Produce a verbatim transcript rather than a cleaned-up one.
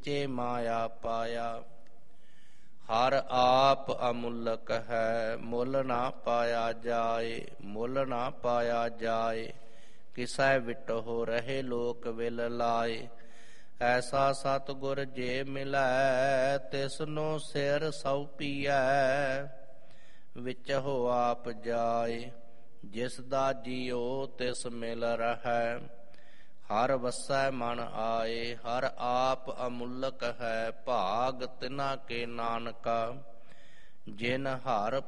ਵਿਚੇ ਮਾਇਆ ਪਾਇਆ। ਹਰ ਆਪ ਅਮੁੱਲਕ ਹੈ, ਮੁੱਲ ਨਾ ਪਾਇਆ ਜਾਏ, ਮੁੱਲ ਨਾ ਪਾਇਆ ਜਾਏ। ਕਿਸੈ ਵਿਟਹੁ ਰਹੇ ਲੋਕ ਵਿਲ ਲਾਏ। ਐਸਾ ਸਤਿਗੁਰ ਜੇ ਮਿਲੈ, ਤਿਸਨੋ ਸਿਰ ਸਉਪੀਐ। ਵਿਚਹੁ ਆਪ ਜਾਏ, ਜਿਸ ਦਾ ਜੀਉ ਤਿਸ ਮਿਲ ਰਹੈ। ਹਰ ਵਸੈ ਮਨ ਆਏ, ਹਰ ਆਪ ਅਮੁੱਲਕ ਹੈ। ਭਾਗ ਤਿਨਾ ਕੇ ਨਾਨਕਾ, ਜਿਨ ਹਰ